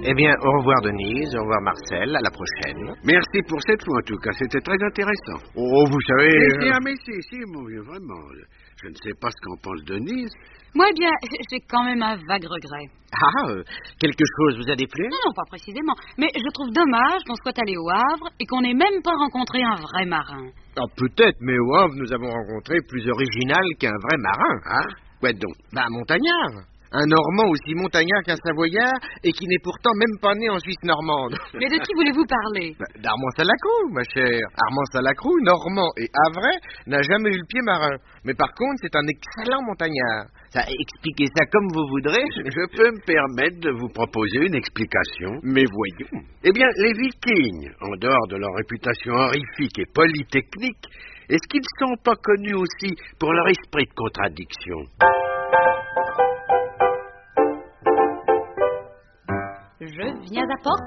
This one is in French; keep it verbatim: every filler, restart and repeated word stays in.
Eh bien, au revoir Denise, au revoir Marcel, à la prochaine. Merci pour cette fois, en tout cas, c'était très intéressant. Oh, vous savez... Mais si, euh, ah, mais si, si, mon vieux, vraiment. Je ne sais pas ce qu'en pense Denise. Moi, eh bien, j'ai quand même un vague regret. Ah, euh, quelque chose vous a déplu? Non, non, pas précisément. Mais je trouve dommage qu'on soit allé au Havre et qu'on n'ait même pas rencontré un vrai marin. Ah, peut-être, mais au Havre, nous avons rencontré plus original qu'un vrai marin. Ah, quoi donc? Bah, montagnard. Un Normand aussi montagnard qu'un Savoyard et qui n'est pourtant même pas né en Suisse normande. Mais de qui voulez-vous parler? Bah, d'Armand Salacrou, ma chère. Armand Salacrou, Normand et Havrais, n'a jamais eu le pied marin. Mais par contre, c'est un excellent montagnard. Ça, expliquez ça comme vous voudrez. Je peux me permettre de vous proposer une explication. Mais voyons. Eh bien, les Vikings, en dehors de leur réputation horrifique et polytechnique, est-ce qu'ils ne sont pas connus aussi pour leur esprit de contradiction? Je viens à porte.